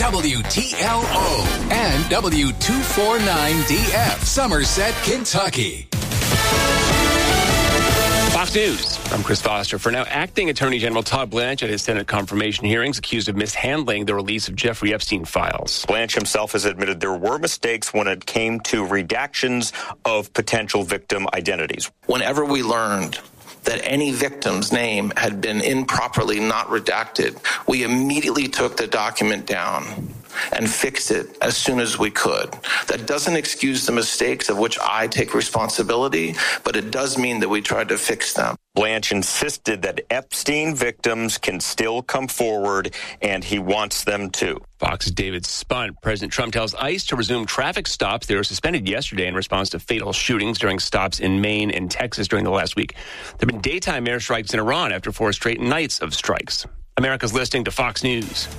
WTLO and W249DF, Somerset, Kentucky. Fox News. I'm Chris Foster. For now, Acting Attorney General Todd Blanche at his Senate confirmation hearings accused of mishandling the release of Jeffrey Epstein files. Blanche himself has admitted there were mistakes when it came to redactions of potential victim identities. Whenever we learned that any victim's name had been improperly not redacted, we immediately took the document down and fixed it as soon as we could. That doesn't excuse the mistakes of which I take responsibility, but it does mean that we tried to fix them. Blanche insisted that Epstein victims can still come forward, and he wants them to. Fox's David Spunt. President Trump tells ICE to resume traffic stops. They were suspended yesterday in response to fatal shootings during stops in Maine and Texas during the last week. There have been daytime airstrikes in Iran after 4 straight nights of strikes. America's listening to Fox News.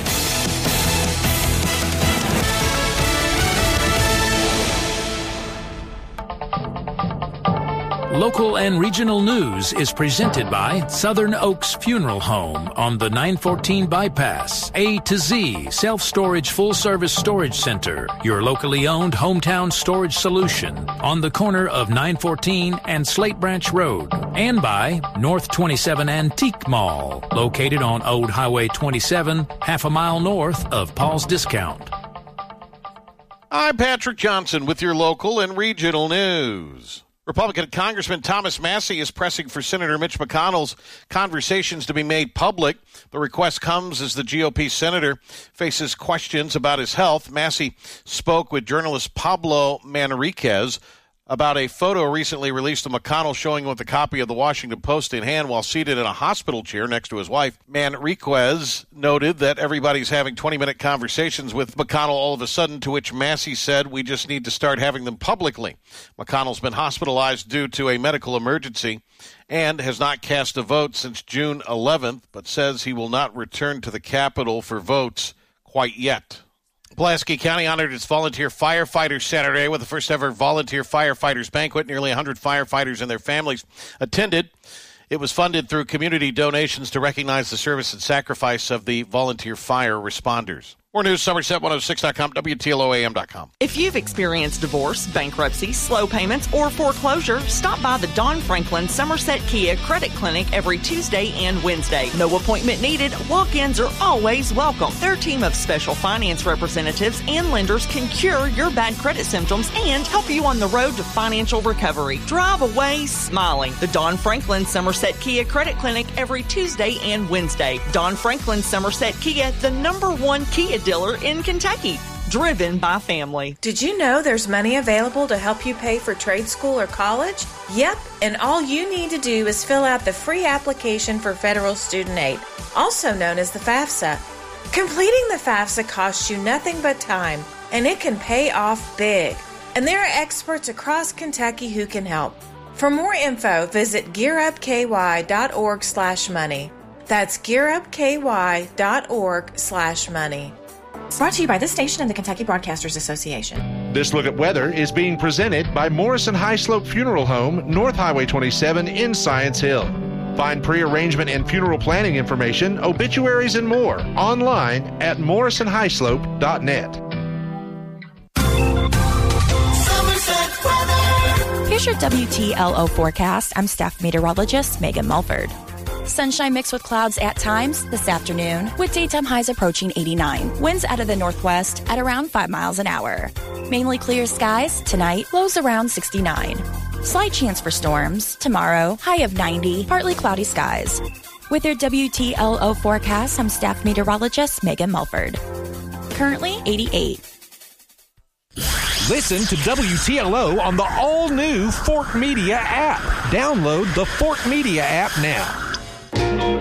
Local and regional news is presented by Southern Oaks Funeral Home on the 914 bypass. A to Z Self-Storage Full-Service Storage Center, your locally owned hometown storage solution on the corner of 914 and Slate Branch Road. And by North 27 Antique Mall, located on Old Highway 27, half a mile north of Paul's Discount. I'm Patrick Johnson with your local and regional news. Republican Congressman Thomas Massie is pressing for Senator Mitch McConnell's conversations to be made public. The request comes as the GOP senator faces questions about his health. Massie spoke with journalist Pablo Manriquez about a photo recently released of McConnell showing him with a copy of the Washington Post in hand while seated in a hospital chair next to his wife. Manriquez noted that everybody's having 20-minute conversations with McConnell all of a sudden, to which Massie said, "We just need to start having them publicly." McConnell's been hospitalized due to a medical emergency and has not cast a vote since June 11th, but says he will not return to the Capitol for votes quite yet. Pulaski County honored its volunteer firefighters Saturday with the first ever volunteer firefighters banquet. Nearly 100 firefighters and their families attended. It was funded through community donations to recognize the service and sacrifice of the volunteer fire responders. More news, Somerset106.com, WTLOAM.com. If you've experienced divorce, bankruptcy, slow payments, or foreclosure, stop by the Don Franklin Somerset Kia Credit Clinic every Tuesday and Wednesday. No appointment needed. Walk-ins are always welcome. Their team of special finance representatives and lenders can cure your bad credit symptoms and help you on the road to financial recovery. Drive away smiling. The Don Franklin Somerset Kia Credit Clinic every Tuesday and Wednesday. Don Franklin Somerset Kia, the #1 Kia dealer in Kentucky, driven by family. Did you know there's money available to help you pay for trade school or college? Yep, and all you need to do is fill out the free application for federal student aid, also known as the FAFSA. Completing the FAFSA costs you nothing but time, and it can pay off big. And there are experts across Kentucky who can help. For more info, visit gearupky.org/money. That's gearupky.org/money. Brought to you by this station and the Kentucky Broadcasters Association. This Look at Weather is being presented by Morrison High Slope Funeral Home, North Highway 27 in Science Hill. Find pre-arrangement and funeral planning information, obituaries, and more online at morrisonhighslope.net. Here's your WTLO forecast. I'm staff meteorologist Megan Mulford. Sunshine mixed with clouds at times this afternoon, with daytime highs approaching 89. Winds out of the northwest at around 5 miles an hour. Mainly clear skies tonight, lows around 69. Slight chance for storms tomorrow, high of 90, partly cloudy skies. With your WTLO forecast, I'm staff meteorologist Megan Mulford. Currently 88. Listen to WTLO on the all-new Fort Media app. Download the Fort Media app now.